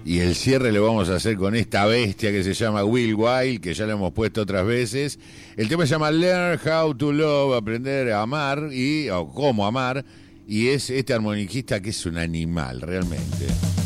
Y el cierre lo vamos a hacer con esta bestia que se llama Will Wild, que ya lo hemos puesto otras veces. El tema se llama Learn How to Love, aprender a amar, o cómo amar. Y es este armoniquista que es un animal, realmente.